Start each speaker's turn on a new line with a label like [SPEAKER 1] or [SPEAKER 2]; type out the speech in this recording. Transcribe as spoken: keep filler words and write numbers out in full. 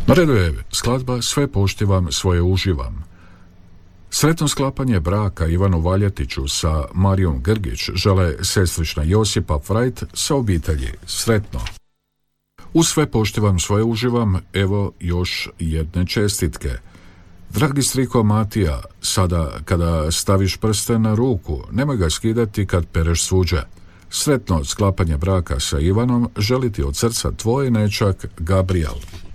[SPEAKER 1] Na redu je skladba Sve poštivam, svoje uživam. Sretno sklapanje braka Ivanu Valjetiću sa Marijom Grgić žele sestrična Josipa Frajt sa obitelji. Sretno! U Sve poštivam, svoje uživam, evo još jedne čestitke. Dragi striko Matija, sada kada staviš prsten na ruku, nemoj ga skidati kad pereš suđe. Sretno sklapanje braka sa Ivanom želi ti od srca tvoj nečak Gabriel.